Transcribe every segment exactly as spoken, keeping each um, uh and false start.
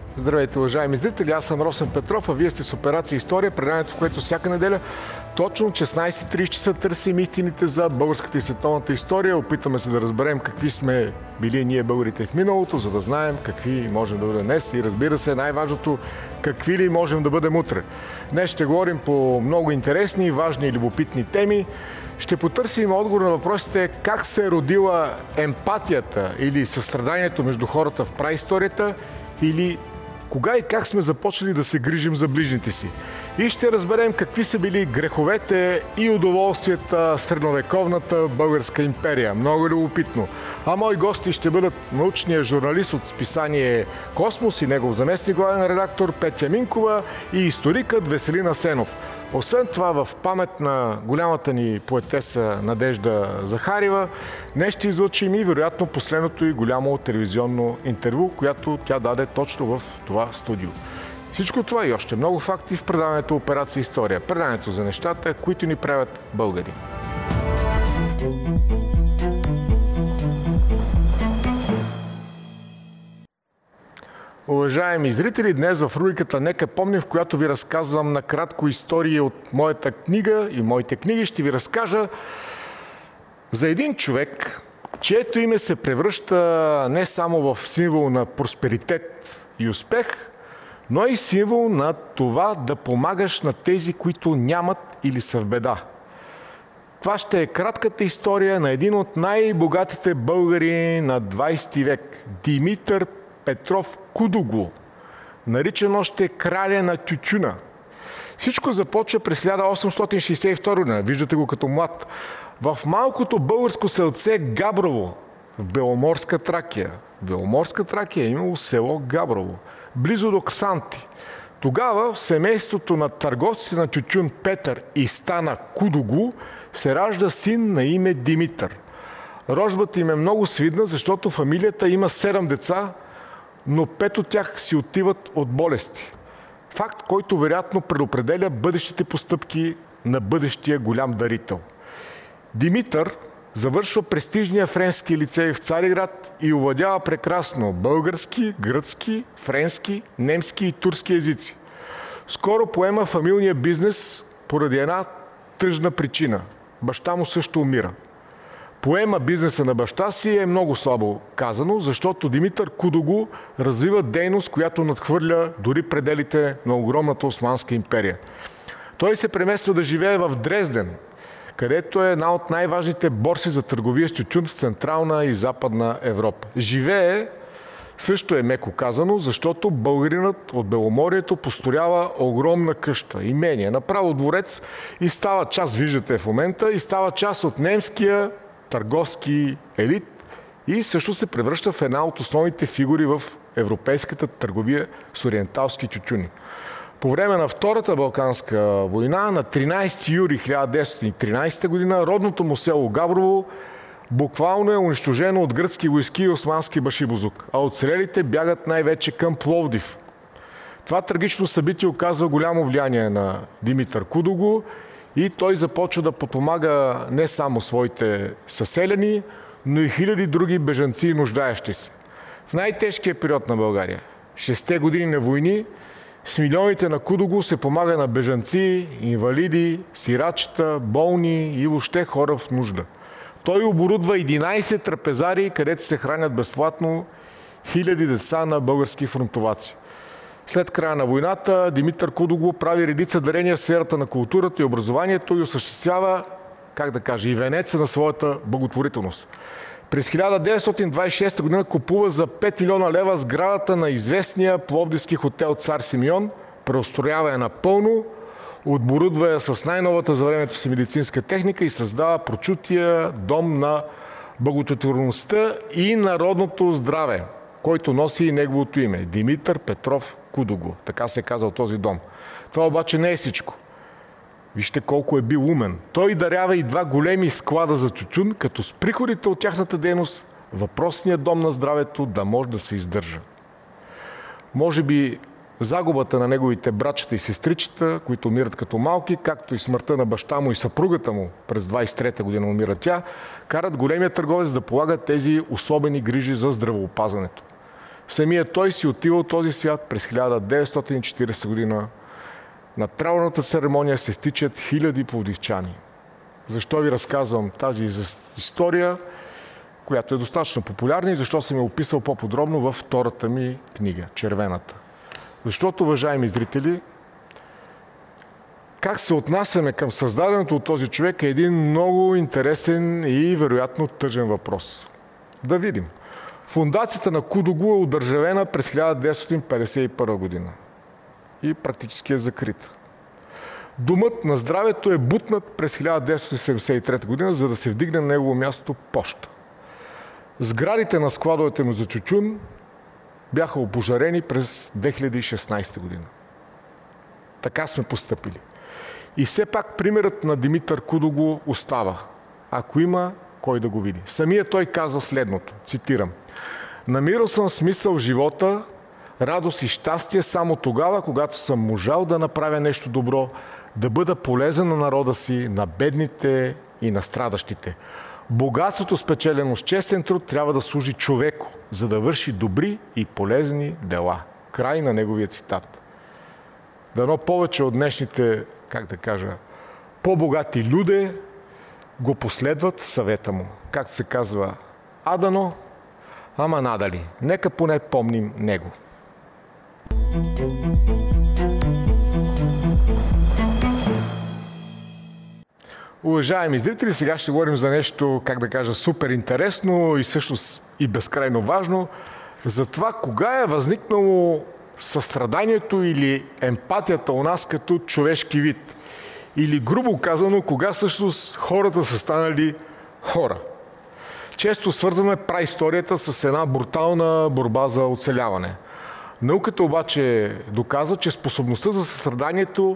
Здравейте, уважаеми зрители, аз съм Росен Петров, а вие сте с Операция История, преданието, в което всяка неделя точно от шестнайсет и трийсет часа търсим истините за българската и световната история. Опитваме се да разберем какви сме били ние българите в миналото, за да знаем какви можем да бъдем днес и, разбира се, най-важното, какви ли можем да бъдем утре. Днес ще говорим по много интересни, важни и любопитни теми. Ще потърсим отговор на въпросите как се е родила емпатията или състраданието между хората в праисторията, или кога и как сме започнали да се грижим за ближните си. И ще разберем какви са били греховете и удоволствията в средновековната българска империя. Много любопитно. А мои гости ще бъдат научният журналист от списание Космос и негов заместник главен редактор Петя Минкова и историкът Веселин Асенов. Освен това, в памет на голямата ни поетеса Надежда Захариева, днес ще излъчим и вероятно последното и голямо телевизионно интервю, която тя даде точно в това студио. Всичко това и още много факти в предаването Операция История. Предаването за нещата, които ни правят българи. Уважаеми зрители, днес в рубриката "Нека помним", в която ви разказвам накратко истории от моята книга и моите книги, ще ви разкажа за един човек, чието име се превръща не само в символ на просперитет и успех, но и символ на това да помагаш на тези, които нямат или са в беда. Това ще е кратката история на един от най-богатите българи на двайсети век – Димитър Петров Кудоглу, наричан още краля на тютюна. Всичко започва през хиляда осемстотин шейсет и втора година. Виждате го като млад. В малкото българско селце Габрово, в Беломорска Тракия. В Беломорска Тракия е имало село Габрово, близо до Ксанти. Тогава в семейството на търговците на тютюн Петър и Стана Кудоглу се ражда син на име Димитър. Рожбата им е много свидна, защото фамилията има седем деца, но пет от тях си отиват от болести. Факт, който вероятно предопределя бъдещите постъпки на бъдещия голям дарител. Димитър завършва престижния френски лицей в Цариград и овладява прекрасно български, гръцки, френски, немски и турски езици. Скоро поема фамилния бизнес поради една тъжна причина. Баща му също умира. Поема бизнеса на баща си е много слабо казано, защото Димитър Кудоглу развива дейност, която надхвърля дори пределите на огромната Османска империя. Той се премества да живее в Дрезден, където е една от най-важните борси за търговия с тютюн в Централна и Западна Европа. Живее, също е меко казано, защото българинът от Беломорието построява огромна къща, имение, направо дворец, и става част, виждате в момента, и става част от немския търговски елит и също се превръща в една от основните фигури в европейската търговия с ориенталски тютюни. По време на Втората Балканска война, на тринайсети юли хиляда деветстотин и тринайсета година, родното му село Габрово буквално е унищожено от гръцки войски и османски башибозук, а оцелелите бягат най-вече към Пловдив. Това трагично събитие оказва голямо влияние на Димитър Кудоглу и той започва да подпомага не само своите съселяни, но и хиляди други бежанци и нуждаещи се. В най-тежкия период на България, шестте години на войни, с милионите на Кудоглу се помага на бежанци, инвалиди, сирачета, болни и въобще хора в нужда. Той оборудва единайсет трапезари, където се хранят безплатно хиляди деца на български фронтоваци. След края на войната Димитър Кудоглу прави редица дарения в сферата на културата и образованието и осъществява, как да кажа, и венеца на своята благотворителност. През хиляда деветстотин двайсет и шеста година купува за пет милиона лева сградата на известния пловдивски хотел Цар Симеон, преустроява я напълно, оборудва я с най-новата за времето си медицинска техника и създава прочутия дом на благотворителността и народното здраве, който носи и неговото име – Димитър Петров Кудоглу. Така се казва този дом. Това обаче не е всичко. Вижте колко е бил умен. Той дарява и два големи склада за тютюн, като с приходите от тяхната дейност въпросният дом на здравето да може да се издържа. Може би загубата на неговите братчета и сестричета, които умират като малки, както и смъртта на баща му и съпругата му през двайсет и трета година умира тя, карат големия търговец да полага тези особени грижи за здравеопазването. Самият той си отива от този свят през хиляда деветстотин и четиридесета година. На траурната церемония се стичат хиляди пловдивчани. Защо ви разказвам тази история, която е достатъчно популярна и защо съм я описал по-подробно във втората ми книга, Червената? Защото, уважаеми зрители, как се отнасяме към създаденото от този човек е един много интересен и вероятно тъжен въпрос. Да видим. Фундацията на Кудогу е удържавена през хиляда деветстотин петдесет и първа година и практически е закрита. Домът на здравето е бутнат през хиляда деветстотин седемдесет и трета година, за да се вдигне на негово място поща. Сградите на складовете му за тютюн бяха опожарени през две хиляди и шестнадесета година. Така сме постъпили. И все пак примерът на Димитър Кудогу остава. Ако има кой да го види. Самия той казва следното, цитирам: "Намирал съм смисъл в живота, радост и щастие само тогава, когато съм можал да направя нещо добро, да бъда полезен на народа си, на бедните и на страдащите. Богатството, спечелено с честен труд, трябва да служи човеку, за да върши добри и полезни дела." Край на неговия цитат. Дано повече от днешните, как да кажа, по-богати люди го последват съвета му. Както се казва, адано, ама надали. Нека поне помним него. Уважаеми зрители, сега ще говорим за нещо, как да кажа, супер интересно и всъщност и безкрайно важно. За това кога е възникнало състраданието или емпатията у нас като човешки вид. Или грубо казано, кога всъщност хората са станали хора. Често свързваме праисторията с една брутална борба за оцеляване. Науката обаче доказва, че способността за състраданието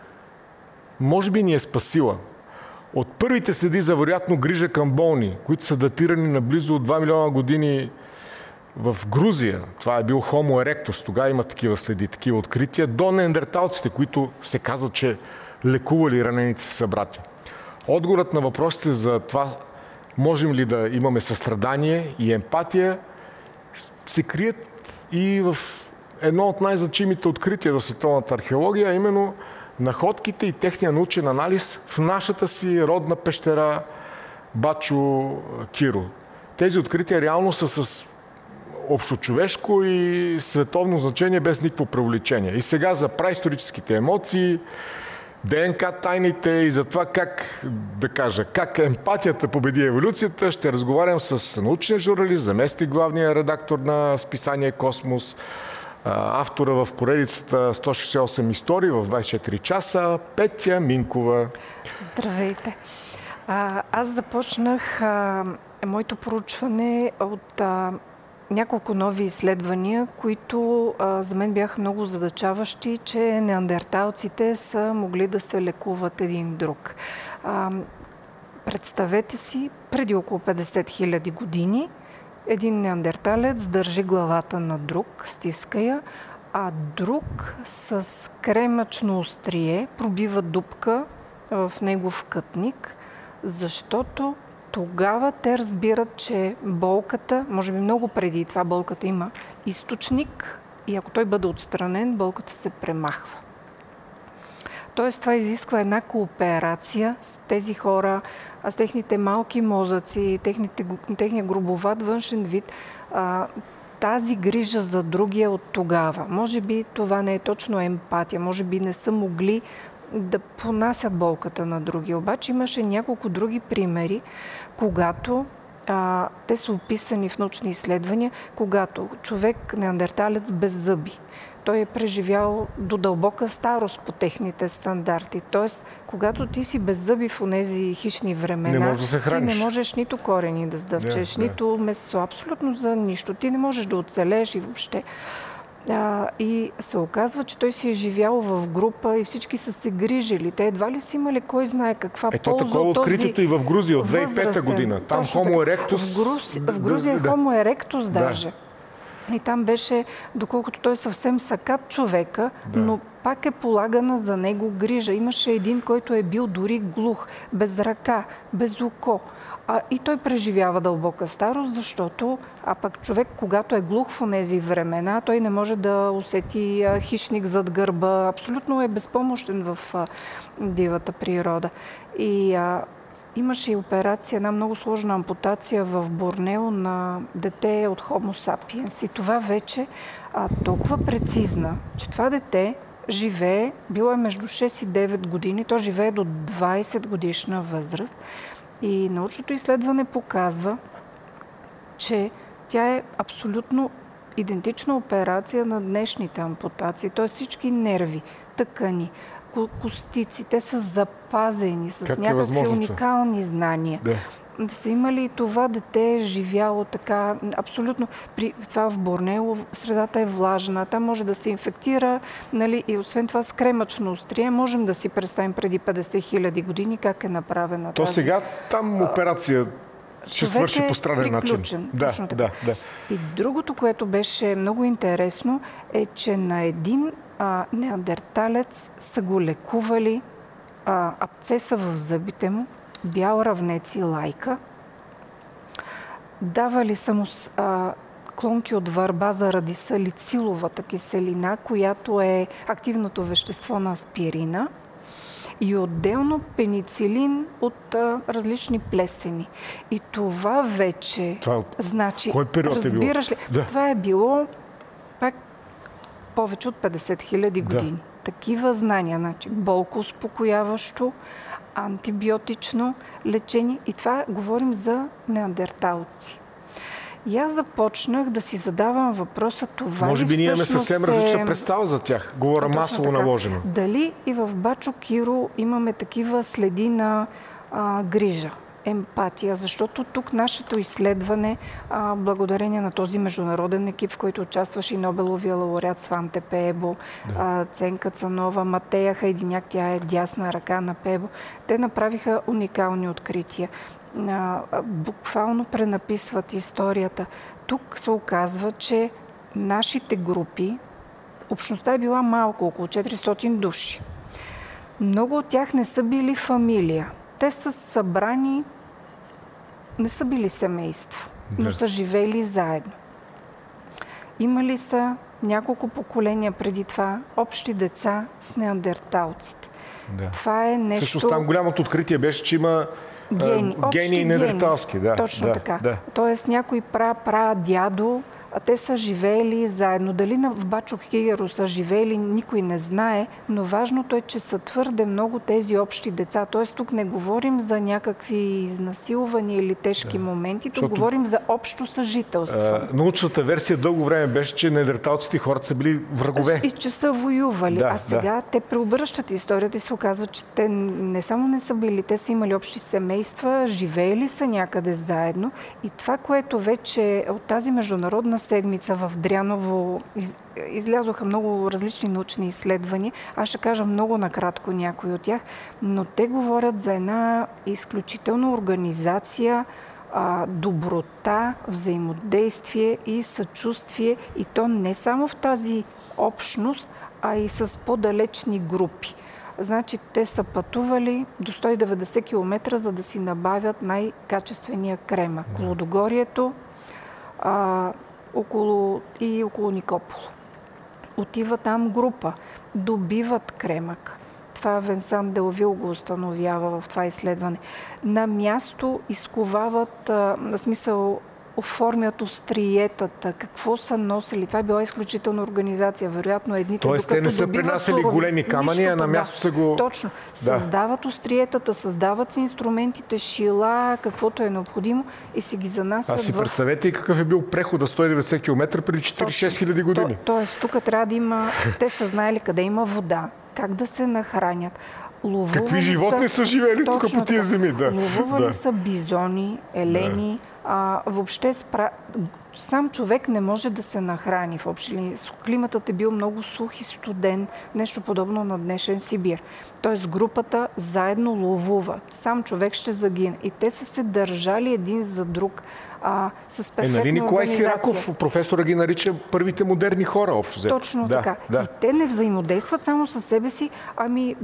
може би ни е спасила. От първите следи за вероятно грижа към болни, които са датирани на близо два милиона години в Грузия, това е бил Homo erectus, тогава има такива следи, такива открития, до неандерталците, които се казват, че лекували ранените си събратя. Отговорът на въпросите за това, можем ли да имаме състрадание и емпатия, се крият и в едно от най-значимите открития в световната археология, а именно находките и техния научен анализ в нашата си родна пещера Бачо Киро. Тези открития реално са с общочовешко и световно значение без никакво преувеличение. И сега за праисторическите емоции, ДНК тайните и за това как, да кажа, как емпатията победи еволюцията, ще разговарям с научния журналист, заместник главния редактор на списание Космос, автора в поредицата сто шейсет и осем истории в двадесет и четири часа, Петя Минкова. Здравейте! А, аз започнах а, моето проучване от а, няколко нови изследвания, които а, за мен бяха много задачаващи, че неандерталците са могли да се лекуват един друг. А, представете си, преди около петдесет хиляди години един неандерталец държи главата на друг, стиска я, а друг с кремъчно острие пробива дупка в негов кътник, защото тогава те разбират, че болката, може би много преди това, болката има източник и ако той бъде отстранен, болката се премахва. Тоест това изисква една кооперация с тези хора, с техните малки мозъци, техните, техния грубоват външен вид, а, тази грижа за другия от тогава. Може би това не е точно емпатия, може би не са могли да понасят болката на другия. Обаче имаше няколко други примери, когато а, те са описани в научни изследвания, когато човек, неандерталец без зъби, той е преживял до дълбока старост по техните стандарти. Тоест, когато ти си без зъби в онези хищни времена, не можеш да се храниш. Ти не можеш нито корени да сдъвчеш, yeah, нито yeah. месо, абсолютно за нищо. Ти не можеш да оцелееш и въобще. А, и се оказва, че той си е живял в група и всички са се грижили. Те едва ли си имали кой знае каква Ето, полза такова от този откритото и в Грузия от две хиляди и пета година. Там Точно Homo така. erectus... В, Груз... в Грузия е да. Homo erectus даже. Да. И там беше, доколкото той е съвсем сакат човека, да. но пак е полагана за него грижа. Имаше един, който е бил дори глух, без ръка, без око. А, и той преживява дълбока старост, защото а пък човек, когато е глух в тези времена, той не може да усети а, хищник зад гърба. Абсолютно е безпомощен в а, дивата природа. И а, имаше и операция, една много сложна ампутация в Борнео на дете от Homo sapiens. И това вече а, толкова прецизна, че това дете живее, било е между шест и девет години, то живее до двайсет годишна възраст. И научното изследване показва, че тя е абсолютно идентична операция на днешните ампутации, т.е. всички нерви, тъкани, костици, те са запазени с как някакви е уникални знания. Да. Са имали това дете, живяло така, абсолютно, при това в Борнео, средата е влажна, там може да се инфектира, нали, и освен това с кремъчно острие, можем да си представим преди петдесет хиляди години как е направена То тази. сега там операция ще свърши е по странен начин. Да, да, да. И другото, което беше много интересно, е, че на един а, неандерталец са го лекували а, абцеса в зъбите му, бял равнец и лайка. Давали са му а, клонки от върба заради салициловата киселина, която е активното вещество на аспирина, и отделно пеницилин от а, различни плесени. И това вече, това, значи, кой период разбираш е било? ли, Да. това е било пак повече от петдесет хиляди години. Да. Такива знания, значи болко успокояващо, антибиотично лечение, и това говорим за неандерталци. И аз започнах да си задавам въпроса, това може би ли ние имаме всъщност съвсем е... различна представа за тях. Говоря Точно масово така. наложено. Дали и в Бачо Киро имаме такива следи на а, грижа, емпатия, защото тук нашето изследване, а, благодарение на този международен екип, в който участваше и Нобеловия лауреат Сванте Пеебо, да. а, Ценка Цанова, Матея Хайдиняк, тя е дясна ръка на Пеебо, те направиха уникални открития. А, буквално пренаписват историята. Тук се оказва, че нашите групи, общността е била малко, около четиристотин души. Много от тях не са били фамилия. Те са събрани, не са били семейство, но да. са живели заедно. Имали са няколко поколения преди това общи деца с неандерталците. Да. Това е нещо... Също там голямото откритие беше, че има гени, гени и неандерталски. Да, точно да, така. Да. Тоест някой пра-пра-дядо, а те са живеели заедно. Дали в Бачо Киро са живеели, никой не знае, но важното е, че са твърде много тези общи деца. Тоест тук не говорим за някакви изнасилвания или тежки да. моменти, тук Защото, говорим за общо съжителство. А, научната версия дълго време беше, че неандерталците и хората са били врагове. И че са воювали. Да, а сега да. те преобръщат историята и се оказва, че те не само не са били, те са имали общи семейства, живеели са някъде заедно. И това, което вече от тази международна седмица в Дряново из, излязоха много различни научни изследвания. Аз ще кажа много накратко някои от тях, но те говорят за една изключителна организация, а, доброта, взаимодействие и съчувствие, и то не само в тази общност, а и с по-далечни групи. Значи те са пътували до сто и деветдесет километра, за да си набавят най-качествения кремък. Да. Лудогорието, а, около, и около Никополо. Отива там група, добиват кремък. Това Венсан Делвил го установява в това изследване. На място изковават, а, на смисъл, оформят остриетата, какво са носили. Това е била изключителна организация. Вероятно едните, тоест, те не са принасяли големи камъни, а на място са го... Точно. Да. Създават остриетата, създават си инструментите, шила, каквото е необходимо и си ги занасят. А си в... представете и какъв е бил преход сто и деветдесет километра преди четири-шест хиляди години. То, тоест, тук трябва да има... Те са знаели къде има вода, как да се нахранят. Ловували какви животни са, са живели тук по тия земи? Да. Ловували да. са бизони, елени. Да. А, въобще спра... сам човек не може да се нахрани. Въобще. Климатът е бил много сух и студен, нещо подобно на днешен Сибир. Тоест групата заедно ловува. Сам човек ще загине. И те са се държали един за друг. а, с Е, перфектна нали Николай организация. Сираков, професора, ги нарича първите модерни хора, общо взето. Точно да, така. Да. И те не взаимодействат само със себе си, ами,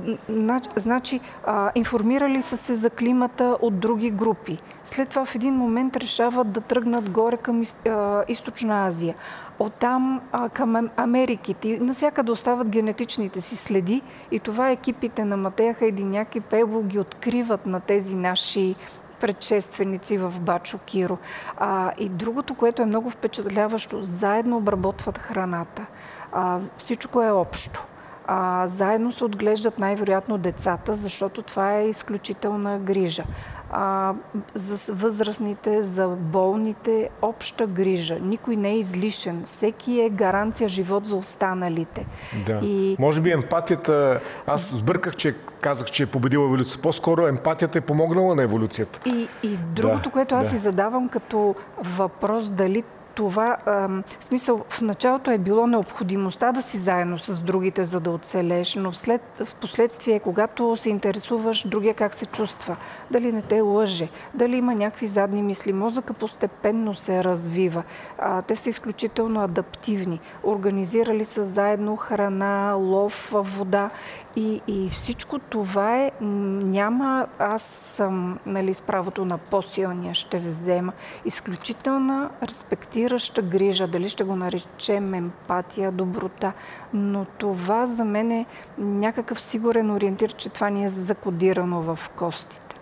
м, значи, а, информирали са се за климата от други групи. След това в един момент решават да тръгнат горе към а, Източна Азия. Оттам а, към Америките. Навсякъде остават генетичните си следи и това екипите на Матея Хайдиняк и Пейбол ги откриват на тези наши предшественици в Бачо Киро. А, и другото, което е много впечатляващо, заедно обработват храната. А, всичко е общо. А, заедно се отглеждат най-вероятно децата, защото това е изключителна грижа. А, за възрастните, за болните, обща грижа. Никой не е излишен. Всеки е гаранция живот за останалите. Да. И... Може би емпатията, аз сбърках, че казах, че е победила еволюцията. По-скоро емпатията е помогнала на еволюцията. И, и другото, да, което аз да. си задавам като въпрос, дали това, ам, в смисъл, в началото е било необходимостта да си заедно с другите, за да оцелееш, но вслед, в последствие, когато се интересуваш другия как се чувства, дали не те лъже, дали има някакви задни мисли, мозъка постепенно се развива. А, те са изключително адаптивни. Организирали са заедно храна, лов, вода и, и всичко това е, няма, аз съм, нали, с правото на по-силния ще взема. Изключителна респектираща грижа, дали ще го наречем емпатия, доброта, но това за мен е някакъв сигурен ориентир, че това ни е закодирано в костите.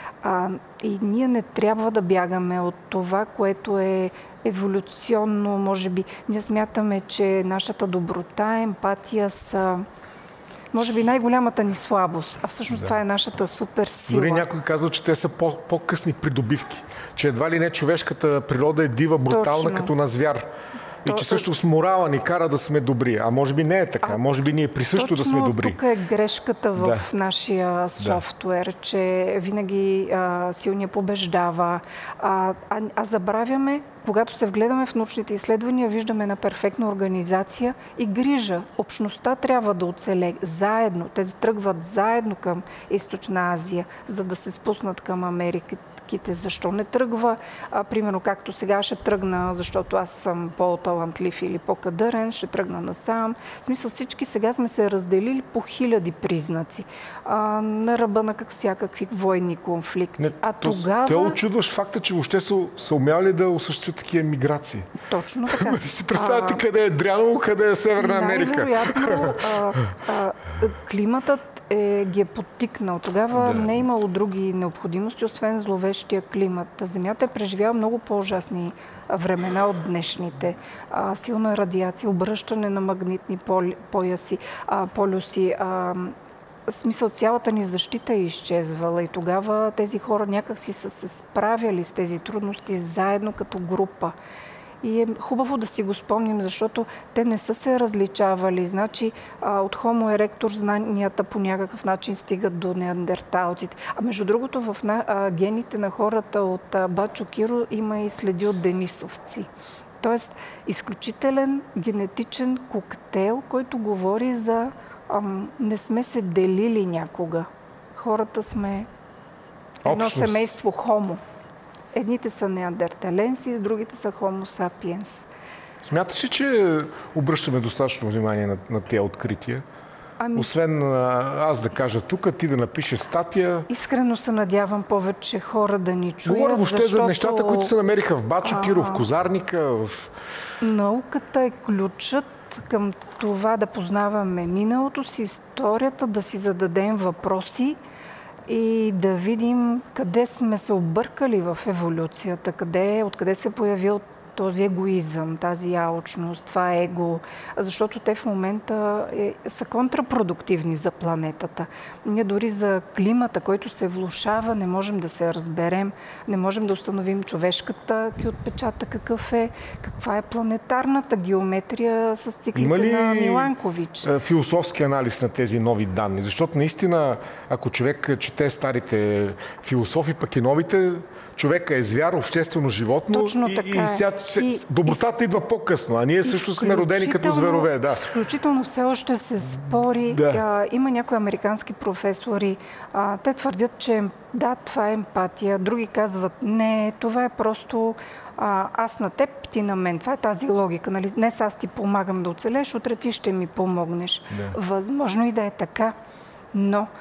А, и ние не трябва да бягаме от това, което е еволюционно, може би. Ние смятаме, че нашата доброта, емпатия са може би най-голямата ни слабост, а всъщност да. Това е нашата супер сила. Дори някой казва, че те са по- по-късни придобивки, че едва ли не човешката природа е дива, брутална, точно, като на звяр. И че също с морала ни кара да сме добри. А може би не е така. А, може би ние присъщо да сме добри. Тук е грешката в да. нашия софтуер, да. че винаги а, силният побеждава. А, а, а забравяме, когато се вгледаме в научните изследвания, виждаме на перфектна организация и грижа. Общността трябва да оцелее заедно. Те тръгват заедно към Източна Азия, за да се спуснат към Америка. Защо не тръгва? А, примерно, както сега ще тръгна, защото аз съм по-талантлив или по-кадърен, ще тръгна насам. В смисъл, всички сега сме се разделили по хиляди признаци. А, на ръба на как всякакви войни конфликти. Не, а то, тогава... Те очудваш факта, че въобще са, са умяли да осъществят такива миграции. Точно така. си представяте а... къде е Дряново, къде е Северна Америка. Най-вероятно а, а, климатът е, ги е подтикнал. Тогава да. не е имало други необходимости, освен зловещия климат. Земята е преживяла много по-ужасни времена от днешните. А, силна радиация, обръщане на магнитни пояси, а, полюси. А, в смисъл, цялата ни защита е изчезвала и тогава тези хора някак си са се справяли с тези трудности заедно като група. И е хубаво да си го спомним, защото те не са се различавали. Значи от Homo erectus знанията по някакъв начин стигат до неандерталците. А между другото, в гените на хората от Бачо Киро има и следи от денисовци. Тоест, изключителен генетичен коктейл, който говори за ам, не сме се делили някога. Хората сме едно Общност. Семейство Homo. Едните са неандерталенси, другите са Homo sapiens. Смяташ ли, че обръщаме достатъчно внимание на, на тези открития? Ами... Освен аз да кажа тук, ти да напишеш статия. Искрено се надявам повече хора да ни чуят. Говоря въобще защото... за нещата, които се намериха в Бачо Киро, в Козарника. В... Науката е ключът към това да познаваме миналото си, историята, да си зададем въпроси и да видим къде сме се объркали в еволюцията, къде, откъде се появил този егоизъм, тази алчност, това его, защото те в момента е, са контрапродуктивни за планетата. Ние дори за климата, който се влошава, не можем да се разберем, не можем да установим човешката отпечатък какъв е, каква е планетарната геометрия с циклите на Миланкович. Има ли философски анализ на тези нови данни? Защото наистина, ако човек чете старите философи, пък и новите, човека е звяр, обществено животно. Точно и, така и, е. ся, И- добротата идва по-късно, а ние също сме родени като зверове. Да. Включително все още се спори. Да. А, има някои американски професори. А, те твърдят, че да, това е емпатия. Други казват, не, това е просто а, аз на теб, ти на мен. Това е тази логика. Нали? Днес аз ти помагам да оцелеш, утре ти ще ми помогнеш. Да. Възможно и да е така, но